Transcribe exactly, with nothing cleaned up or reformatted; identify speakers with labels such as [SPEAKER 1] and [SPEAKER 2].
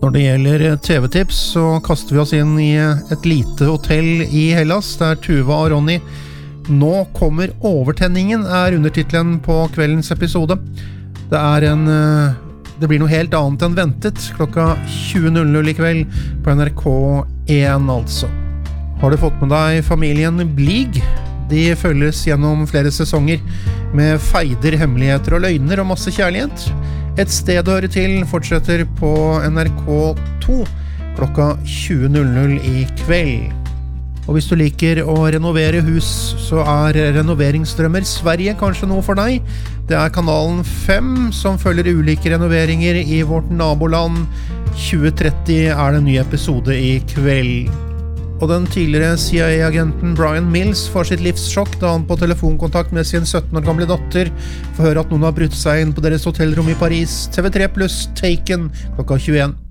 [SPEAKER 1] Når det gjelder T V-tips så kaster vi oss inn i et lite hotell i Hellas der Tuva og Ronny Nå kommer overtenningen er undertitlen på kveldens episode. Det er en det blir noe helt annet enn ventet klokka tjue null null i kveld på N R K en altså. Har du fått med deg familien Blig? De følges gjennom flere sesonger med feider, hemmeligheter og løgner og masse kjærlighet. Et sted å høre til fortsetter på N R K to klokka tjue null null i kveld. Og hvis du liker å renovere hus, så er Renoveringsdrømmer Sverige kanskje noe for deg. Det er kanalen fem som følger ulike renoveringer i vårt naboland. tjue tretti er det en ny episode i kveld. Og den tidligere C I A-agenten Brian Mills får sitt livssjokk da han på telefonkontakt med sin sytten år gamle datter får høre at noen har brutt seg inn på deres hotellrom i Paris. T V tre pluss Taken klokka tjueen.